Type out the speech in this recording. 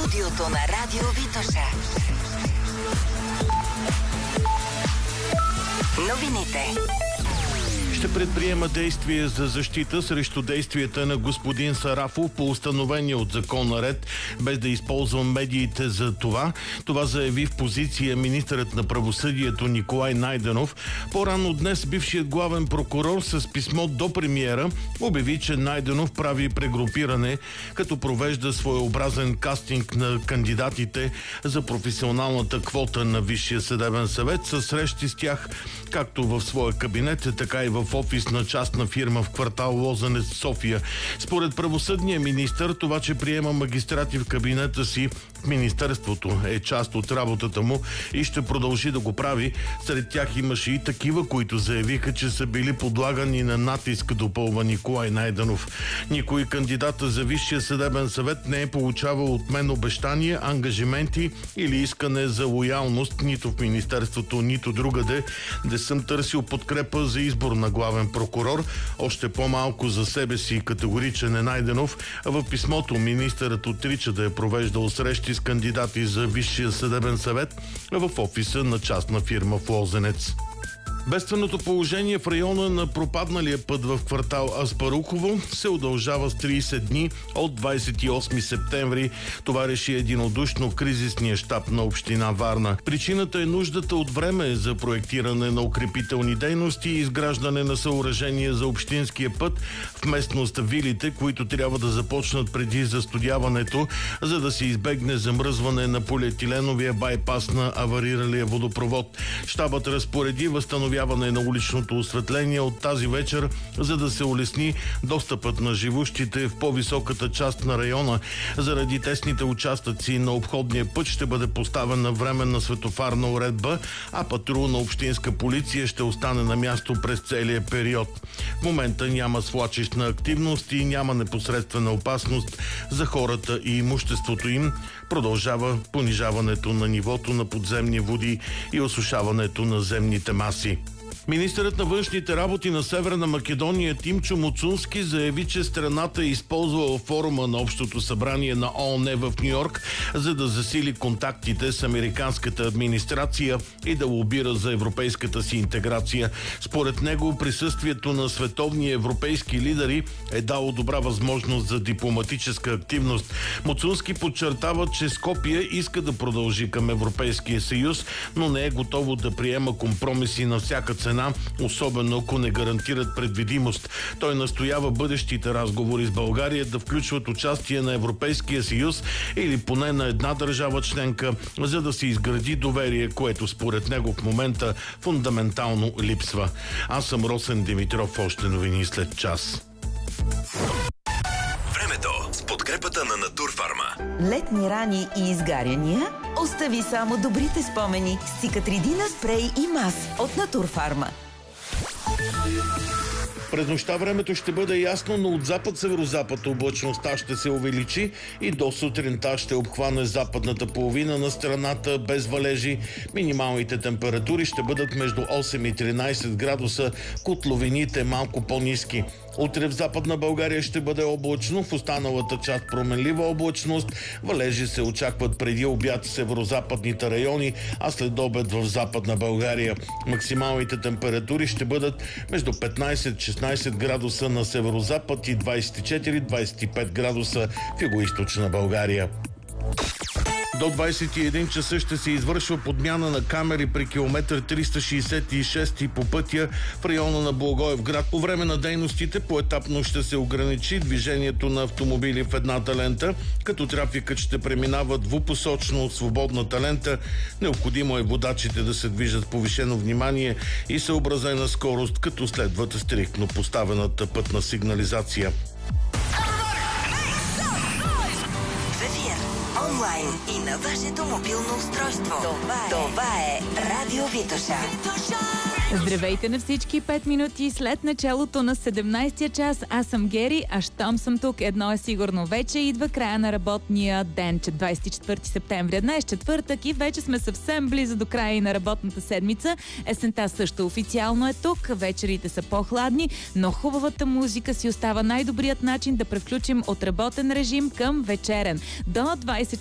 Студиото на Радио Витоша. Новините. Ще предприема действие за защита срещу действията на господин Сарафов по установения от закона ред, без да използвам медиите за това. Това заяви в позиция министърът на правосъдието Николай Найденов. По-рано днес бившият главен прокурор с писмо до премиера обяви, че Найденов прави прегрупиране, като провежда своеобразен кастинг на кандидатите за професионалната квота на Висшия съдебен съвет, със срещи с тях както в своя кабинет, така и в офис на частна фирма в квартал Лозенец, София. Според правосъдния министър, това, че приема магистрати в кабинета си в министерството, е част от работата му и ще продължи да го прави. Сред тях имаше и такива, които заявиха, че са били подлагани на натиск, допълва Николай Найденов. Никой кандидата за Висшия съдебен съвет не е получавал от мен обещания, ангажименти или искане за лоялност нито в министерството, нито другаде. Не съм търсил подкрепа за избор на главен прокурор, още по-малко за себе си, категоричен е Найденов. В писмото министърът отрича да е провеждал срещи с кандидати за Висшия съдебен съвет в офиса на частна фирма в Лозенец. Бедственото положение в района на пропадналия път в квартал Аспарухово се удължава с 30 дни от 28 септември. Това реши единодушно кризисния щаб на община Варна. Причината е нуждата от време за проектиране на укрепителни дейности и изграждане на съоръжения за общинския път в местност Вилите, които трябва да започнат преди застудяването, за да се избегне замръзване на полиетиленовия байпас на авариралия водопровод. Щабът разпореди възстановяване на уличното осветление от тази вечер, за да се улесни достъпът на живущите в по-високата част на района. Заради тесните участъци на обходния път ще бъде поставена временна светофарна уредба, а патрул на общинска полиция ще остане на място през целия период. В момента няма свлачищна активност и няма непосредствена опасност за хората и имуществото им. Продължава понижаването на нивото на подземни води и осушаването на земните маси. Министърът на външните работи на Северна Македония Тимчо Муцунски заяви, че страната е използвала форума на Общото събрание на ООН в Ню-Йорк, за да засили контактите с американската администрация и да лобира за европейската си интеграция. Според него присъствието на световни европейски лидери е дало добра възможност за дипломатическа активност. Муцунски подчертава, че Скопие иска да продължи към Европейския съюз, но не е готово да приема компромиси на всяка цена, особено ако не гарантират предвидимост. Той настоява бъдещите разговори с България да включват участие на Европейския съюз или поне на една държава членка, за да се изгради доверие, което според него в момента фундаментално липсва. Аз съм Росен Димитров, още новини след час. Времето с подкрепата на Натурфарма. Летни рани и изгаряния? Остави само добрите спомени с Цикатридина спрей и мас от Натурфарма. През нощта времето ще бъде ясно, но от запад-северозапад облачността ще се увеличи и до сутринта ще обхване западната половина на страната без валежи. Минималните температури ще бъдат между 8 и 13 градуса, котловините малко по-ниски. Утре в Западна България ще бъде облачно, в останалата част променлива облачност. Валежи се очакват преди обяд в северозападните райони, а след обед в Западна България. Максималните температури ще бъдат между 15-16 градуса на северозапад и 24-25 градуса в югоизточна България. До 21 часа ще се извършва подмяна на камери при километър 366 по пътя в района на Благоевград. По време на дейностите поетапно ще се ограничи движението на автомобили в едната лента, като трафикът ще преминава двупосочно от свободната лента. Необходимо е водачите да се движат с повишено внимание и съобразена скорост, като следват стриктно поставената пътна сигнализация. Онлайн и на вашето мобилно устройство. Това е Радио Витоша. Здравейте на всички! 5 минути след началото на 17-я час. Аз съм Гери, а щом съм тук, едно е сигурно. Вече идва края на работния ден, 24 септември. Днес четвъртък и вече сме съвсем близо до края и на работната седмица. Есента също официално е тук. Вечерите са по-хладни, но хубавата музика си остава най-добрият начин да превключим от работен режим към вечерен. До 20